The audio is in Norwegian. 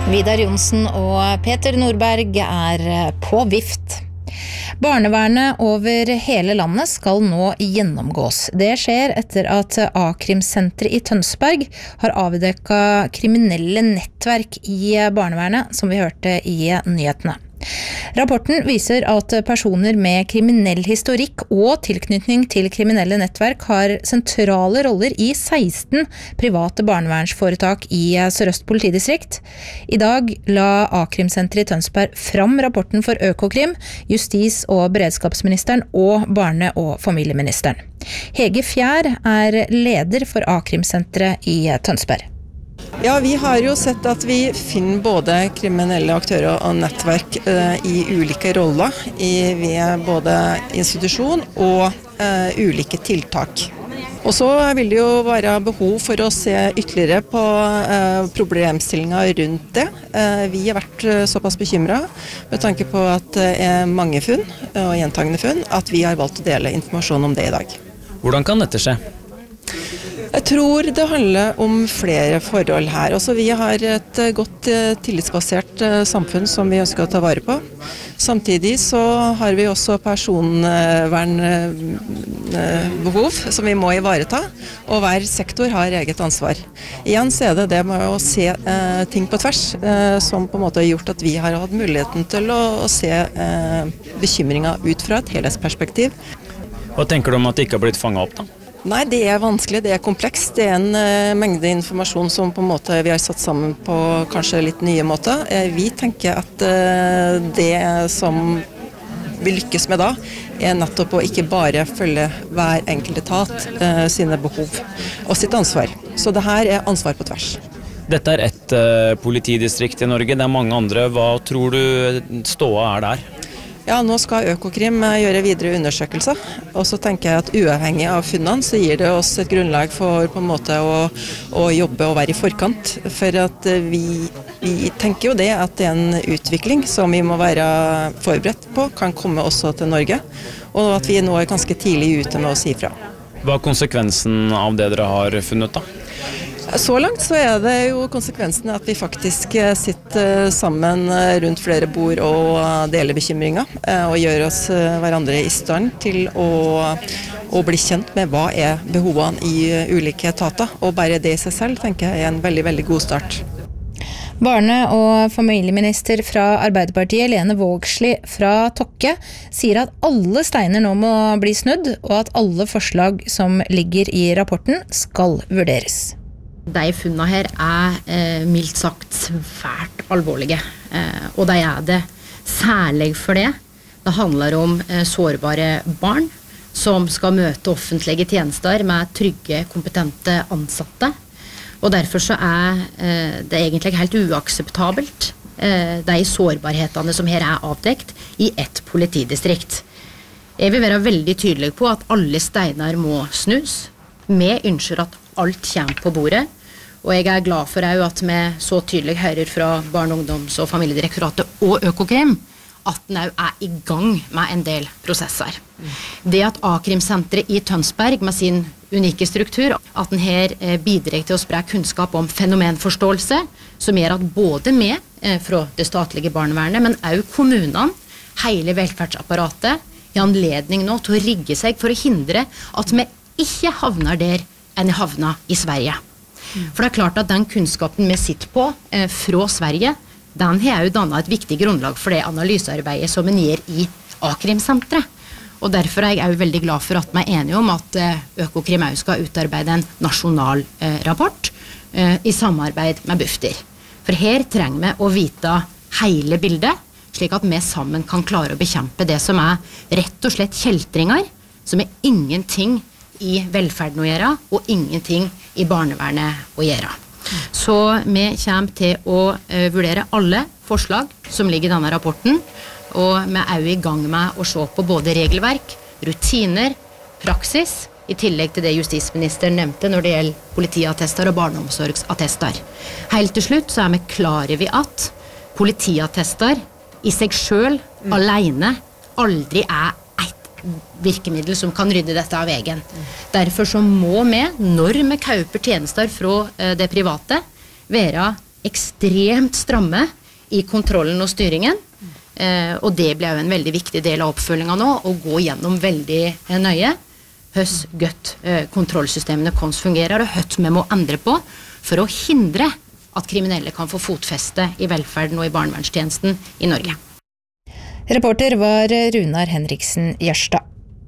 Vidar Johnsen og Peter Nordberg på vift. Barnevernet over hele landet skal nå gjennomgås. Det skjer etter at A-krimsenteret i Tønsberg har avdekket kriminelle nettverk i barnevernet, som vi hørte i nyhetene. Rapporten viser at personer med kriminell historikk og tilknytning til kriminelle nettverk har sentrale roller i 16 private barnevernsforetak i Sør-Øst politidistrikt. I dag la A-krimsenteret i Tønsberg fram rapporten for Økokrim, justis- og beredskapsministeren og barne- og familieministeren. Hege Fjær leder for A-krimsenteret i Tønsberg. Ja, vi har jo sett at vi finner både kriminelle aktører og nettverk i ulike roller ved både institusjon og ulike tiltak. Og så vil det jo være behov for å se ytterligere på problemstillinger rundt det. Vi har vært såpass bekymret med tanke på at det er mange funn og gjentagende funn, at vi har valgt å dele informasjon om det i dag. Hvordan kan dette skje? Jeg tror det handler om flere forhold her. Også vi har et godt tillitsbasert samfunn som vi ønsker å ta vare på. Samtidig så har vi også personvernbehov som vi må ivareta, og hver sektor har eget ansvar. Igjen så er det med å se ting på tvers som på en måte har gjort at vi har hatt muligheten til å se bekymringer ut fra et helhetsperspektiv. Hva tenker du om at det ikke har blitt fanget opp da? Nei, det er vanskelig, det er komplekst. Det er en mengde informasjon som på en måte vi har satt sammen på kanskje litt nye måter. Vi tenker at det som vi lykkes med da, er nettopp å ikke bare følge hver enkelt etat sine behov og sitt ansvar. Så det her er ansvar på tvers. Dette er ett politidistrikt i Norge, det er mange andre. Hva tror du ståa der? Ja, nå skal Økokrim gjøre videre undersøkelser, og så tenker jeg at uavhengig av funnene så gir det oss et grunnlag for på en måte å jobbe og være i forkant, for at vi tenker jo det at det er en utvikling som vi må være forberedt på, kan komme også til Norge, og at vi nå er ganske tidlig ute med å si fra. Hva er konsekvensen av det dere har funnet da? Så langt så er det jo konsekvensen at vi faktisk sitter sammen rundt flere bord og deler bekymringer og gjør oss hverandre i stand til å bli kjent med hva er behovene i ulike etater, og bare det i seg selv tenker jeg er en veldig, veldig god start. Barne- og familieminister fra Arbeiderpartiet, Lene Vågslid fra Tokke, sier at alle steiner nå må bli snudd, og at alle forslag som ligger i rapporten skal vurderes. De funnene her mildt sagt svært alvorlige, og de det særlig for det. Det handler om sårbare barn som skal møte offentlige tjenester med trygge, kompetente ansatte. Og derfor så det egentlig helt uakseptabelt, de sårbarhetene som her avdekt i ett politidistrikt. Jeg vil være veldig tydelig på at alle steiner må snus. Vi ønsker at alt kommer på bordet, og jeg glad for at vi så tydelig hører fra Barne-, ungdoms- og familiedirektoratet og Økokrim at den i gang med en del prosesser. Det at A-krimsenteret i Tønsberg med sin unike struktur, at den her bidrar til å spre kunnskap om fenomenforståelse, som gjør at både vi fra det statlige barnevernet, men også kommunene, hele velferdsapparatet, i anledning nå til å rigge seg for å hindre at vi ikke havner der enn havna i Sverige. For det klart at den kunnskapen vi sitter på fra Sverige, den har jo dannet et viktig grunnlag for det analysearbeidet som en gjør i A-krimsenteret. Og derfor jeg også veldig glad for at vi enige om at Økokrim også skal utarbeide en nasjonal rapport i samarbeid med Bufdir. For her trenger vi å vite hele bildet, slik at vi sammen kan klare å bekjempe det som rett og slett kjeltringer, som ingenting i velferden å gjøre, og ingenting i barnevernet å gjøre. Så vi kommer til å vurdere alle forslag som ligger i denne rapporten, og vi også i gang med å se på både regelverk, rutiner, praksis, i tillegg til det justisministeren nevnte når det gjelder politiattester og barneomsorgsattester. Helt til slutt så vi klare ved at politiattester i seg selv, alene, aldri et virkemiddel som kan rydde dette av veien. Derfor så må vi, når vi kauper tjenester fra det private, være ekstremt stramme i kontrollen og styringen, og det ble jo en veldig viktig del av oppfølgingen nå, å gå gjennom veldig nøye høs godt kontrollsystemene kons fungerer, og høtt vi må endre på for å hindre at kriminelle kan få fotfeste i velferden og i barnevernstjenesten i Norge. Reporter var Runar Henriksen Gjerstad.